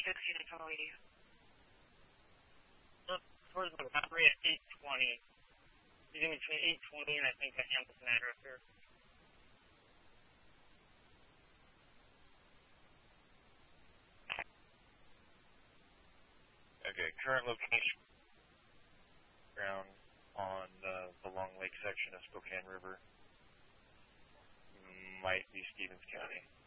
26 unit total EDU. Towards the battery at 820. He's in between 820 and I think the Hamilton address here. Okay, current location ground on the Long Lake section of Spokane River might be Stevens County.